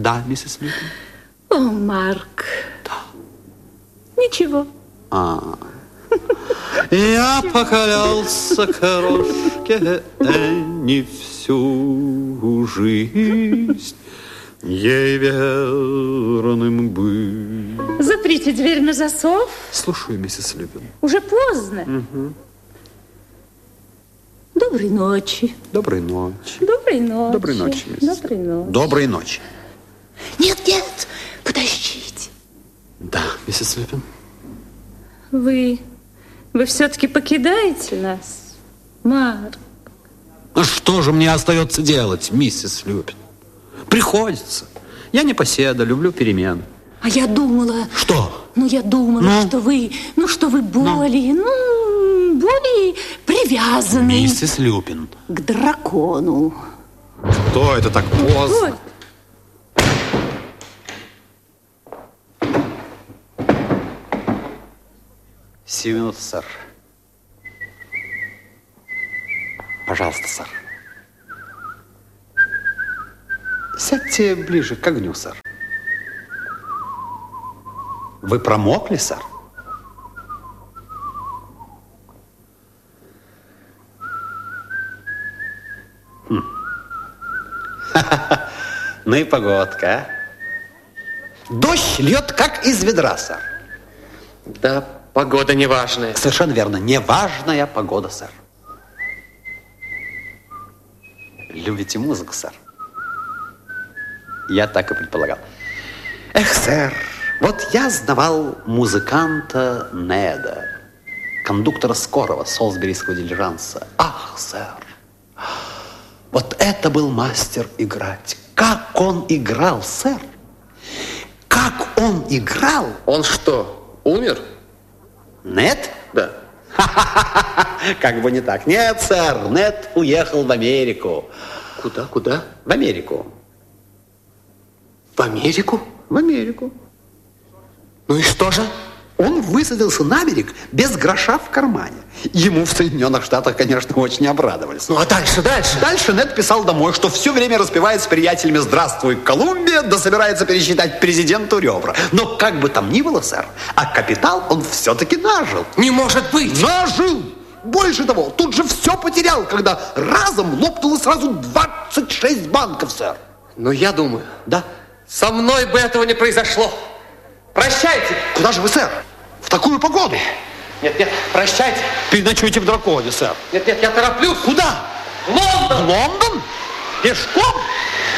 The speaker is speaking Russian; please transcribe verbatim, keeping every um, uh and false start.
Да, миссис Люпин. О, Марк. Да. Ничего. А. Я покорялся крошке Энни всю жизнь, ей верным быть. Заприте дверь на засов. Слушаю, миссис Люпин. Уже поздно. Угу. Доброй ночи. Доброй ночи. Доброй ночи. Доброй ночи, миссис. Доброй ночи. Доброй ночи. Нет, нет, подождите. Да, миссис Люпин. Вы, вы все-таки покидаете нас, Марк? Ну что же мне остается делать, миссис Люпин? Приходится. Я непоседа, люблю перемены. А я думала... Что? Ну, я думала, ну? что вы, ну, что вы более, ну, ну более привязаны... Миссис Люпин. К дракону. Что это так поздно? Ой. Сию минуту, сэр. Пожалуйста, сэр. Сядьте ближе к огню, сэр. Вы промокли, сэр? Хм. Ну и погодка, а? Дождь льет, как из ведра, сэр. Да, погода неважная. Совершенно верно. Неважная погода, сэр. Любите музыку, сэр? Я так и предполагал. Эх, сэр, вот я знавал музыканта Неда, кондуктора скорого солсберийского дилижанса. Ах, сэр, вот это был мастер играть. Как он играл, сэр? Как он играл? Он что, умер? Нед? Да. Как бы не так. Нет, сэр, Нед уехал в Америку. Куда, куда? В Америку. В Америку? В Америку. Ну и что же? Он высадился на берег без гроша в кармане. Ему в Соединенных Штатах, конечно, очень обрадовались. Ну а дальше, дальше? Дальше Нед писал домой, что все время распевает с приятелями «Здравствуй, Колумбия», да собирается пересчитать президенту ребра. Но как бы там ни было, сэр, а капитал он все-таки нажил. Не может быть! Нажил! Больше того, тут же все потерял, когда разом лопнуло сразу двадцать шесть банков, сэр. Но я думаю... Да? Со мной бы этого не произошло. Прощайте. Куда же вы, сэр? В такую погоду? Нет, нет, прощайте. Переночуйте в Драконе, сэр. Нет, нет, я тороплюсь. Куда? В Лондон. В Лондон? Пешком?